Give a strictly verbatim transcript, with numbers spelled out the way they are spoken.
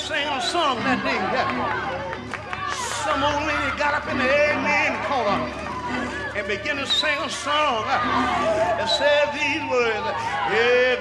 sing a song that day. Some old lady got up in the amen corner and began to sing a song that said these words.